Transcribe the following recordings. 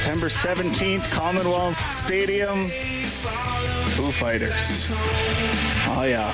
September 17th, Commonwealth Stadium, Foo Fighters. Oh, yeah.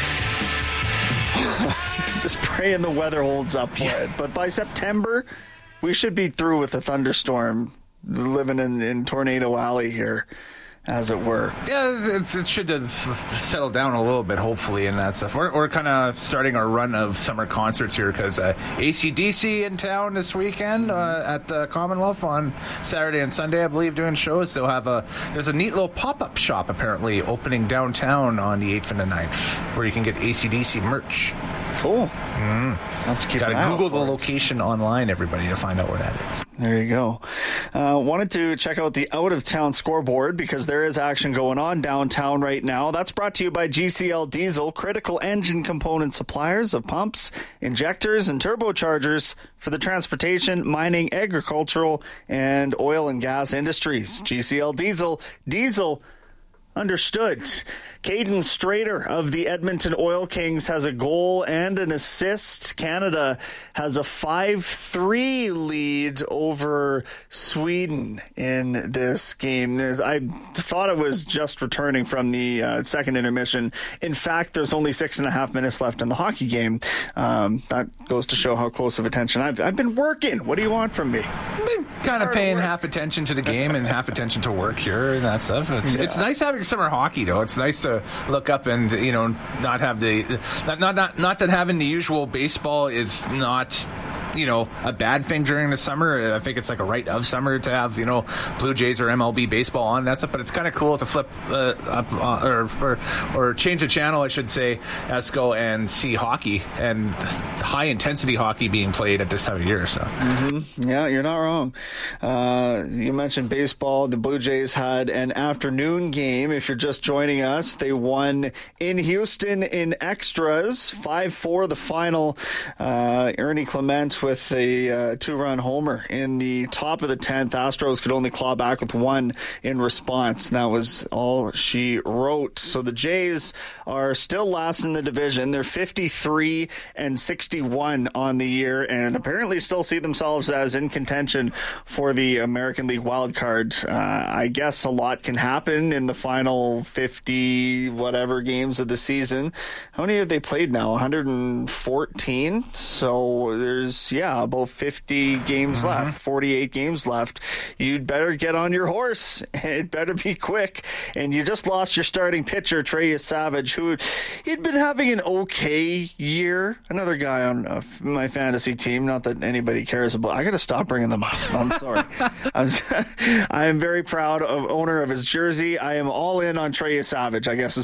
Just praying the weather holds up for it. But by September, we should be through with the thunderstorm, living in Tornado Alley here, as it were. Yeah, it should have settled down a little bit, hopefully, and that stuff. We're kind of starting our run of summer concerts here because AC/DC in town this weekend at Commonwealth on Saturday and Sunday, I believe, doing shows. There's a neat little pop-up shop, apparently, opening downtown on the 8th and the 9th, where you can get AC/DC merch. Cool. Got to Google the location online, everybody, to find out where that is. There you go. Wanted to check out the out-of-town scoreboard because there is action going on downtown right now. That's brought to you by GCL Diesel, critical engine component suppliers of pumps, injectors, and turbochargers for the transportation, mining, agricultural, and oil and gas industries. GCL Diesel. Diesel understood. Caden Strader of the Edmonton Oil Kings has a goal and an assist. Canada has a 5-3 lead over Sweden in this game. I thought it was just returning from the second intermission. In fact, there's only 6.5 minutes left in the hockey game. That goes to show how close of attention I've been working. What do you want from me? Kind of paying half attention to the game and half attention to work here and that stuff. It's nice having summer hockey, though. It's nice to look up and not have not that having the usual baseball is not a bad thing during the summer. I think it's like a right of summer to have Blue Jays or MLB baseball on that stuff. But it's kind of cool to flip up or change the channel, I should say. Let's go and see hockey and high intensity hockey being played at this time of year. So yeah, you're not wrong. You mentioned baseball. The Blue Jays had an afternoon game. If you're just joining us, they won in Houston in extras, 5-4 the final. Ernie Clement with a 2-run homer in the top of the 10th. Astros could only claw back with one in response. And that was all she wrote. So the Jays are still last in the division. They're 53-61 on the year and apparently still see themselves as in contention for the American League wild card. I guess a lot can happen in the final 50 whatever games of the season. How many have they played now? 114. So there's about 50 games left, 48 games left. You'd better get on your horse. It better be quick. And you just lost your starting pitcher, Trey Savage, who he'd been having an okay year. Another guy on my fantasy team. Not that anybody cares about. I got to stop bringing them up. I'm sorry. I am very proud of owner of his jersey. I am all in on Trey Savage, I guess is